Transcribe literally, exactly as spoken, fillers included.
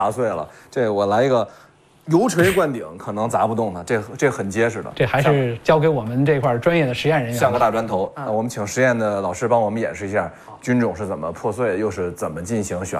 砸碎了。这我来一个油锤灌顶，可能砸不动它，这这很结实的。 这还是交给我们这块专业的实验人员。 像个大砖头，那我们请实验的老师帮我们演示一下军种是怎么破碎，又是怎么进行选